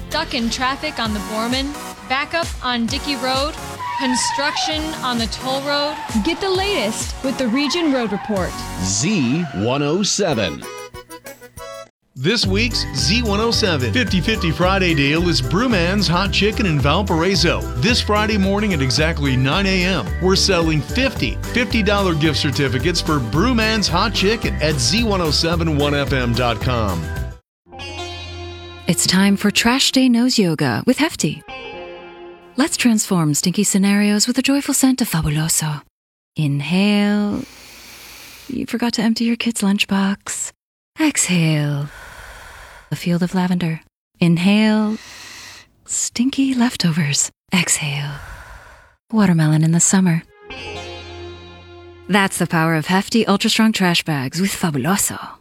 Stuck in traffic on the Borman? Backup on Dickey Road? Construction on the toll road? Get the latest with the Region Road Report. Z107. This week's Z107 50/50 Friday deal is Brewman's Hot Chicken in Valparaiso. This Friday morning at exactly 9 a.m., we're selling 50 $50 gift certificates for Brewman's Hot Chicken at Z1071FM.com. It's time for Trash Day Nose Yoga with Hefty. Let's transform stinky scenarios with a joyful scent of Fabuloso. Inhale. You forgot to empty your kid's lunchbox. Exhale. A field of lavender. Inhale. Stinky leftovers. Exhale. Watermelon in the summer. That's the power of Hefty Ultra Strong Trash Bags with Fabuloso.